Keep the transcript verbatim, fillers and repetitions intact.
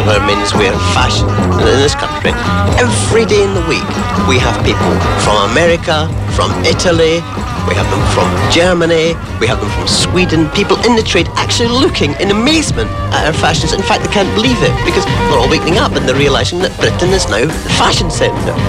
of our menswear fashion in this country. Every day in the week, we have people from America, from Italy, we have them from Germany, we have them from Sweden, people in the trade actually looking in amazement at our fashions. In fact, they can't believe it because they're all waking up and they're realising that Britain is now the fashion centre.